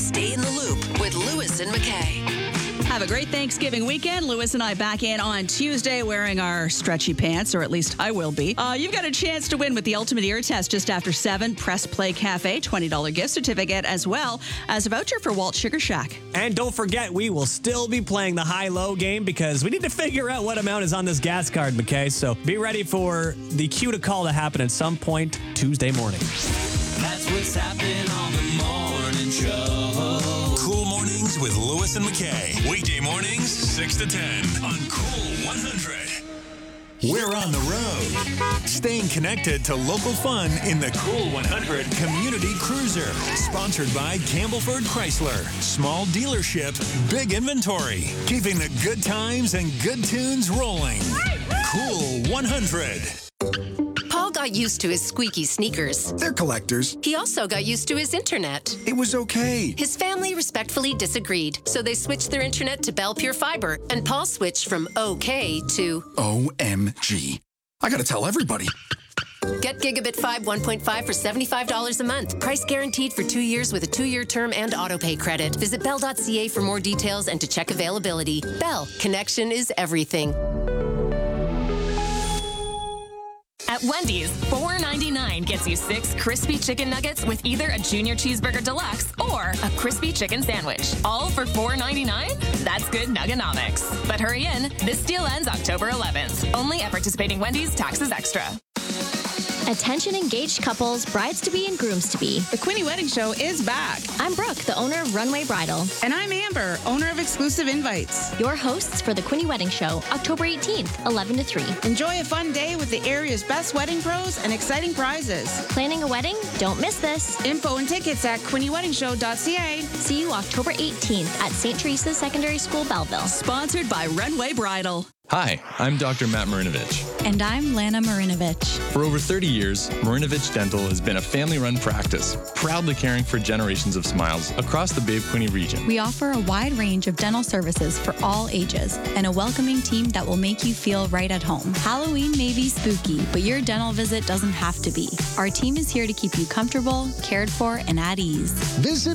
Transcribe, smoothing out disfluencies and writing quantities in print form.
Stay in the Loop with Lewis and McKay. Have a great Thanksgiving weekend. Lewis and I back in on Tuesday wearing our stretchy pants, or at least I will be. You've got a chance to win with the Ultimate Ear Test just after 7. Press Play Cafe, $20 gift certificate, as well as a voucher for Walt Sugar Shack. And don't forget, we will still be playing the high-low game because we need to figure out what amount is on this gas card, McKay. So be ready for the cue to call to happen at some point Tuesday morning. That's what's happening on the morning show. Cool Mornings with Lewis and McKay. Weekday mornings, 6 to 10 on Cool 100. We're on the road. Staying connected to local fun in the Cool 100 Community Cruiser. Sponsored by Campbellford Chrysler. Small dealership, big inventory. Keeping the good times and good tunes rolling. Cool 100. Paul got used to his squeaky sneakers. They're collectors. He also got used to his internet. It was okay. His family respectfully disagreed, so they switched their internet to Bell Pure Fiber, and Paul switched from OK to OMG. I gotta tell everybody. Get Gigabit 5 1.5 for $75 a month. Price guaranteed for 2 years with a 2-year term and autopay credit. Visit bell.ca for more details and to check availability. Bell, connection is everything. At Wendy's, $4.99 gets you 6 crispy chicken nuggets with either a Junior Cheeseburger Deluxe or a crispy chicken sandwich. All for $4.99? That's good nuggenomics. But hurry in. This deal ends October 11th. Only at participating Wendy's. Taxes extra. Attention engaged couples, brides-to-be and grooms-to-be. The Quinny Wedding Show is back. I'm Brooke, the owner of Runway Bridal. And I'm Amber, owner of Exclusive Invites. Your hosts for the Quinny Wedding Show, October 18th, 11 to 3. Enjoy a fun day with the area's best wedding pros and exciting prizes. Planning a wedding? Don't miss this. Info and tickets at QuinnyWeddingShow.ca. See you October 18th at St. Teresa's Secondary School, Belleville. Sponsored by Runway Bridal. Hi, I'm Dr. Matt Marinovich. And I'm Lana Marinovich. For over 30 years, Marinovich Dental has been a family-run practice, proudly caring for generations of smiles across the Bay Quinte region. We offer a wide range of dental services for all ages and a welcoming team that will make you feel right at home. Halloween may be spooky, but your dental visit doesn't have to be. Our team is here to keep you comfortable, cared for, and at ease. Visit